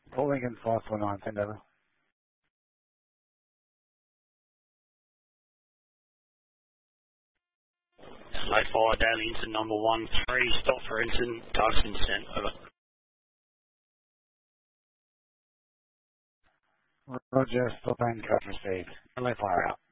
Paul Lincoln 549, send over. Slow fire, Daily Incident number 13, stop for incident, target's been sent, over. Roger, stop and cut received. Relay fire out.